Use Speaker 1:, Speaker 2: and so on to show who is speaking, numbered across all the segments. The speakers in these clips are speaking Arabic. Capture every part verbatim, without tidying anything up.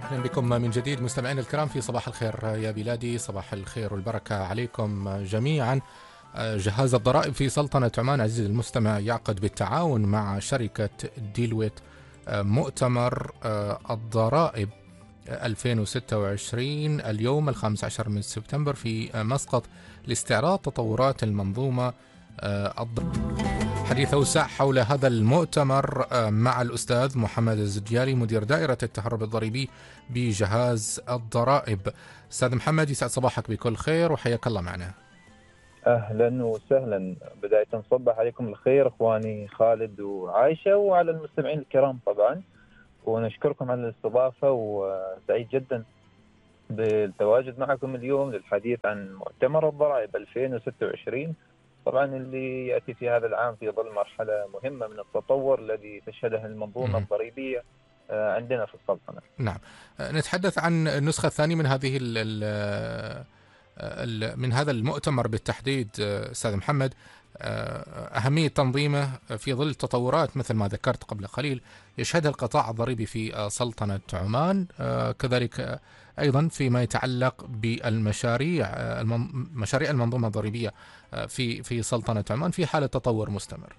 Speaker 1: أهلا بكم من جديد مستمعينا الكرام في صباح الخير يا بلادي، صباح الخير والبركة عليكم جميعا. جهاز الضرائب في سلطنة عمان عزيزي المستمع يعقد بالتعاون مع شركة ديلويت مؤتمر الضرائب ألفين وستة وعشرين اليوم الخامس عشر من سبتمبر في مسقط لاستعراض تطورات المنظومة الضرائبية. حديث أوسع حول هذا المؤتمر مع الأستاذ محمد الزجياري مدير دائرة التهرب الضريبي بجهاز الضرائب. أستاذ محمد، يسعد صباحك بكل خير وحياك الله معنا.
Speaker 2: أهلا وسهلا، بداية نصبح عليكم الخير أخواني خالد وعايشة وعلى المستمعين الكرام طبعا، ونشكركم على الاستضافة، وسعيد جدا بالتواجد معكم اليوم للحديث عن مؤتمر الضرائب ألفين وستة وعشرين، طبعا اللي يأتي في هذا العام في ظل مرحلة مهمة من التطور الذي تشهده المنظومة الضريبية عندنا في السلطنة.
Speaker 1: نعم، نتحدث عن النسخة الثانية من هذه ال من هذا المؤتمر بالتحديد. أستاذ محمد، أهمية تنظيمه في ظل التطورات مثل ما ذكرت قبل قليل يشهدها القطاع الضريبي في سلطنة عمان، كذلك أيضا فيما يتعلق بالمشاريع مشاريع المنظومة الضريبية في في سلطنة عمان في حالة تطور مستمر.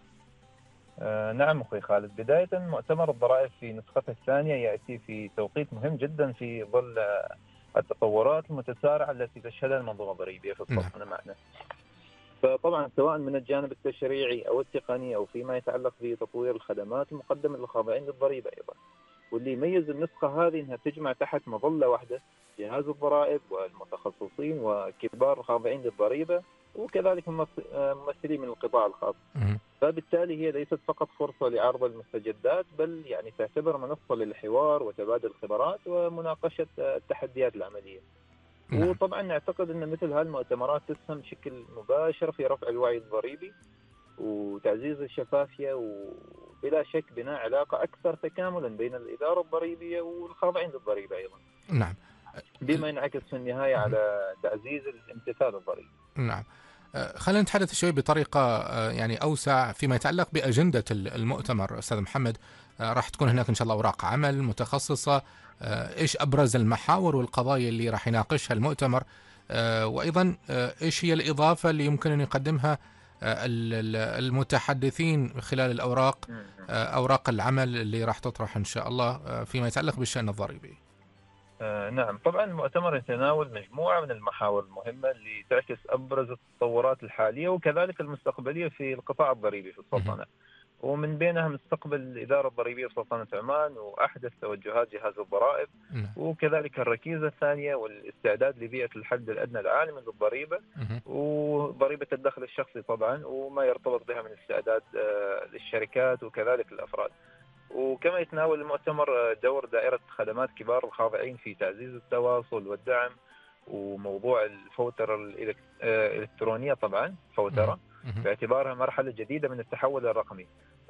Speaker 2: نعم أخوي خالد، بداية مؤتمر الضرائب في نسخته الثانية يأتي في توقيت مهم جدا في ظل التطورات المتسارعة التي تشهدها المنظومة الضريبية في السلطنة معنا. فطبعا سواء من الجانب التشريعي أو التقني أو فيما يتعلق بتطوير الخدمات المقدمة للخاضعين للضريبة أيضا. واللي يميز النسخة هذه أنها تجمع تحت مظلة واحدة جهاز الضرائب والمتخصصين وكبار الخاضعين للضريبة وكذلك ممثلين من القطاع الخاص. فبالتالي هي ليست فقط فرصة لعرض المستجدات، بل يعني تعتبر منصة للحوار وتبادل الخبرات ومناقشة التحديات العملية. وطبعا نعتقد أن مثل هالمؤتمرات تسهم بشكل مباشر في رفع الوعي الضريبي وتعزيز الشفافية، وبلا شك بناء علاقة أكثر تكاملا بين الإدارة الضريبية والخاضعين للضريبة أيضا.
Speaker 1: نعم،
Speaker 2: بما ينعكس في النهاية على تعزيز الامتثال الضريبي.
Speaker 1: نعم، خلينا نتحدث شوي بطريقة يعني أوسع فيما يتعلق بأجندة المؤتمر. أستاذ محمد، راح تكون هناك إن شاء الله أوراق عمل متخصصة، إيش أبرز المحاور والقضايا اللي راح يناقشها المؤتمر، وأيضا إيش هي الإضافة اللي يمكن أن يقدمها المتحدثين خلال الأوراق أوراق العمل اللي راح تطرح إن شاء الله فيما يتعلق بالشأن الضريبي.
Speaker 2: آه نعم، طبعا المؤتمر يتناول مجموعة من المحاور المهمة اللي تعكس أبرز التطورات الحالية وكذلك المستقبلية في القطاع الضريبي في السلطنة، ومن بينها مستقبل الإدارة الضريبية في سلطنة عمان وأحدث توجهات جهاز الضرائب، وكذلك الركيزة الثانية والاستعداد لبيئة الحد الأدنى العالمي للضريبة وضريبة الدخل الشخصي طبعا وما يرتبط بها من استعداد آه للشركات وكذلك الأفراد. وكما يتناول المؤتمر دور دائرة خدمات كبار الخاضعين في تعزيز التواصل والدعم وموضوع الفوترة الإلكترونية طبعا فوترة باعتبارها مرحلة جديدة من التحول الرقمي،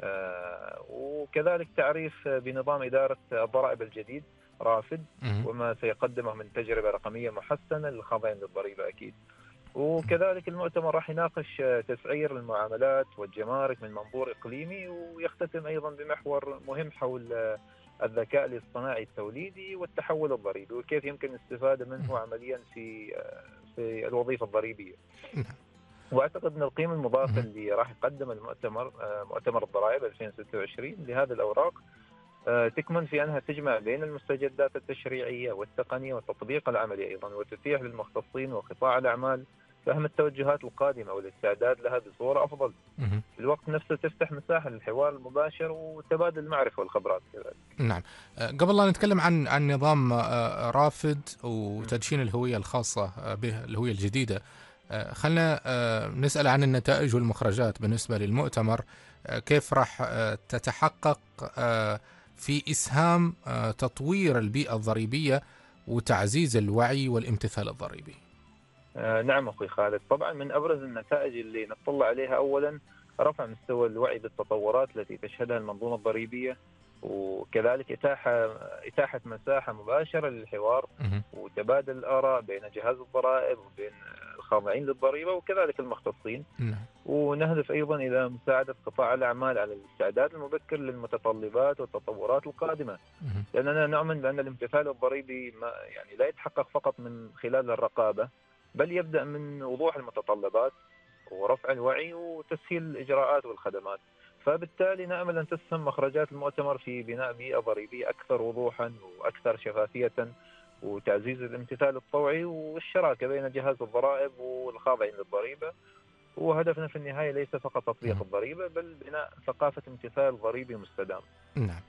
Speaker 2: وكذلك تعريف بنظام إدارة الضرائب الجديد رافد وما سيقدمه من تجربة رقمية محسنة للخاضعين للضريبة أكيد. وكذلك المؤتمر راح يناقش تسعير المعاملات والجمارك من منظور إقليمي، ويختتم أيضا بمحور مهم حول الذكاء الاصطناعي التوليدي والتحول الضريبي وكيف يمكن الاستفادة منه عمليا في في الوظيفة الضريبية. واعتقد ان القيمه المضافه اللي راح يقدم المؤتمر مؤتمر الضرائب ألفين وستة وعشرين لهذه الاوراق تكمن في انها تجمع بين المستجدات التشريعيه والتقنيه والتطبيق العملي ايضا، وتتيح للمختصين وقطاع الاعمال فهم التوجهات القادمه والاستعداد لها بصوره افضل. في الوقت نفسه تفتح مساحه للحوار المباشر وتبادل المعرفه والخبرات كذلك.
Speaker 1: نعم، قبل لا نتكلم عن عن نظام رافد وتدشين الهويه الخاصه به الهويه الجديده، خلنا نسأل عن النتائج والمخرجات بالنسبة للمؤتمر، كيف راح تتحقق في إسهام تطوير البيئة الضريبية وتعزيز الوعي والامتثال الضريبي.
Speaker 2: نعم أخوي خالد، طبعا من أبرز النتائج اللي نطلع عليها أولا رفع مستوى الوعي بالتطورات التي تشهدها المنظومة الضريبية وكذلك إتاحة إتاحة مساحة مباشرة للحوار وتبادل الآراء بين جهاز الضرائب وبين الخاضعين للضريبة وكذلك المختصين. ونهدف أيضا إلى مساعدة قطاع الأعمال على الاستعداد المبكر للمتطلبات والتطورات القادمة، لأننا نؤمن بأن الامتثال الضريبي ما يعني لا يتحقق فقط من خلال الرقابة، بل يبدأ من وضوح المتطلبات ورفع الوعي وتسهيل الإجراءات والخدمات. فبالتالي نأمل أن تسهم مخرجات المؤتمر في بناء بيئة ضريبية أكثر وضوحا وأكثر شفافية وتعزيز الامتثال الطوعي والشراكة بين جهاز الضرائب والخاضعين للضريبة. وهدفنا في النهاية ليس فقط تطبيق الضريبة بل بناء ثقافة امتثال ضريبي مستدام.
Speaker 1: نعم.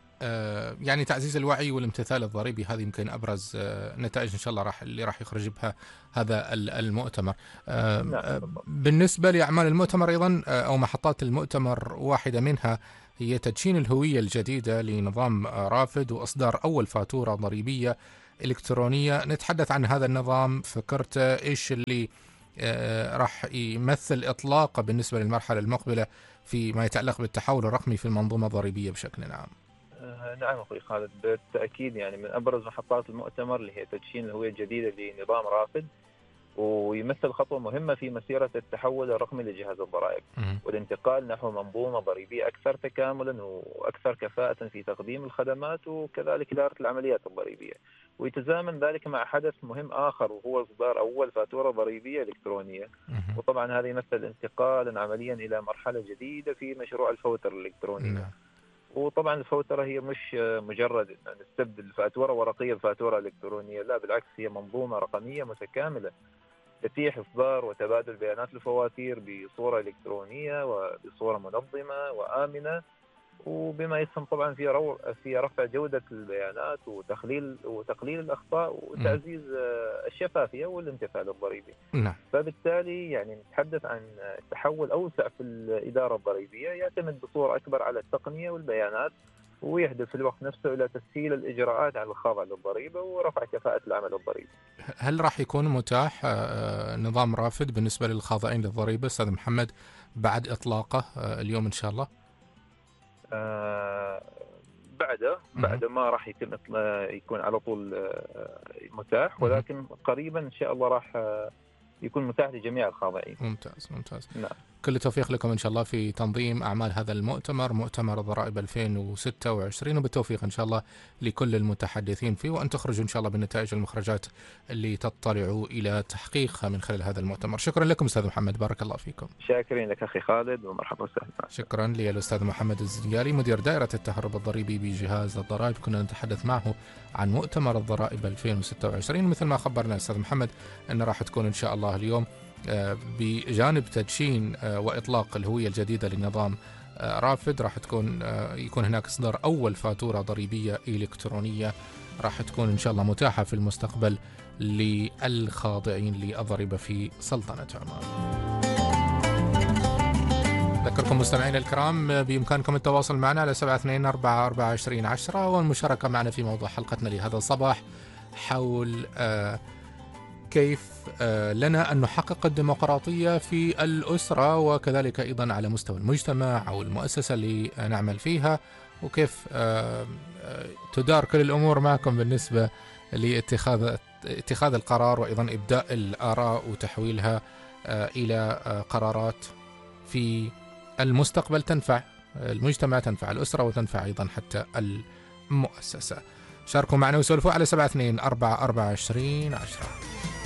Speaker 1: آه يعني تعزيز الوعي والامتثال الضريبي هذه يمكن أبرز آه نتائج إن شاء الله راح اللي راح يخرج بها هذا المؤتمر. آه نعم. بالنسبة لأعمال المؤتمر أيضا آه أو محطات المؤتمر، واحدة منها هي تدشين الهوية الجديدة لنظام رافد وإصدار أول فاتورة ضريبية إلكترونية. نتحدث عن هذا النظام، فكرته إيش اللي آه راح يمثل إطلاقه بالنسبة للمرحلة المقبلة فيما يتعلق بالتحول الرقمي في المنظومة الضريبية بشكل عام.
Speaker 2: نعم أخوي خالد، بالتأكيد يعني من أبرز محطات المؤتمر اللي هي تدشين الهوية الجديدة لنظام رافد، ويمثل خطوة مهمة في مسيرة التحول الرقمي لجهاز الضرائب والانتقال نحو منظومة ضريبية أكثر تكاملا وأكثر كفاءة في تقديم الخدمات وكذلك إدارة العمليات الضريبية. ويتزامن ذلك مع حدث مهم آخر وهو إصدار أول فاتورة ضريبية إلكترونية، وطبعا هذا يمثل انتقالا عمليا إلى مرحلة جديدة في مشروع الفوتر الإلكترونية. وطبعا الفوترة هي مش مجرد نستبدل فاتورة ورقية بفاتورة إلكترونية، لا بالعكس، هي منظومة رقمية متكاملة تتيح إصدار وتبادل بيانات الفواتير بصورة إلكترونية وبصورة منظمة وآمنة، وبما يسهم طبعا في رو... في رفع جودة البيانات وتقليل وتقليل الأخطاء وتعزيز الشفافية والامتثال الضريبي.
Speaker 1: نعم.
Speaker 2: فبالتالي يعني نتحدث عن تحول أوسع في الإدارة الضريبية يعتمد بصورة أكبر على التقنية والبيانات، ويهدف في الوقت نفسه إلى تسهيل الإجراءات على الخاضع للضريبة ورفع كفاءة العمل الضريبي.
Speaker 1: هل راح يكون متاح نظام رافد بالنسبة للخاضعين للضريبة أستاذ محمد بعد إطلاقه اليوم إن شاء الله؟
Speaker 2: آه بعده بعد ما راح يتم يكون على طول متاح، ولكن قريبا إن شاء الله راح يكون متاح لجميع الخاضعين.
Speaker 1: ممتاز ممتاز.
Speaker 2: نعم.
Speaker 1: كل التوفيق لكم إن شاء الله في تنظيم أعمال هذا المؤتمر، مؤتمر الضرائب ألفين وستة وعشرين، وبالتوفيق إن شاء الله لكل المتحدثين فيه، وأن تخرجوا إن شاء الله بالنتائج والمخرجات اللي تطلعوا إلى تحقيقها من خلال هذا المؤتمر. شكرا لكم أستاذ محمد، بارك الله فيكم.
Speaker 2: شاكرين لك أخي خالد ومرحبا وسهلا.
Speaker 1: شكرا للأستاذ محمد الزنجالي مدير دائرة التهرب الضريبي بجهاز الضرائب. كنا نتحدث معه عن مؤتمر الضرائب ألفين وستة وعشرين. مثل ما خبرنا الأستاذ محمد أن راح تكون إن شاء الله اليوم بجانب تدشين وإطلاق الهوية الجديدة لنظام رافد راح تكون يكون هناك إصدار أول فاتورة ضريبية إلكترونية راح تكون إن شاء الله متاحة في المستقبل للخاضعين للضريبة في سلطنة عمان. أذكركم مستمعين الكرام بإمكانكم التواصل معنا على سبعة اثنين أربعة أربعة عشرين عشرة والمشاركة معنا في موضوع حلقتنا لهذا الصباح حول كيف لنا أن نحقق الديمقراطية في الأسرة، وكذلك أيضا على مستوى المجتمع أو المؤسسة اللي نعمل فيها، وكيف تدار كل الأمور معكم بالنسبة لاتخاذ اتخاذ القرار وأيضا إبداء الآراء وتحويلها إلى قرارات في المستقبل تنفع المجتمع، تنفع الأسرة، وتنفع أيضا حتى المؤسسة. شاركوا معنا وسولفوا على سبعة اثنين أربعة أربعة عشرين عشرة.